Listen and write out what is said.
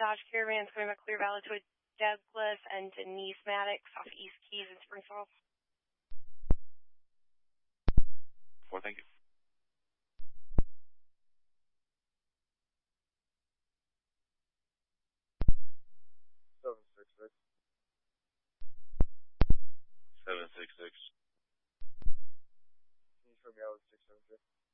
Dodge Caravans going back Clear Valley to Douglas and Denise Maddox off East Keys in Spring Falls. 4, thank you. Seven six six. Can you show me out with 676?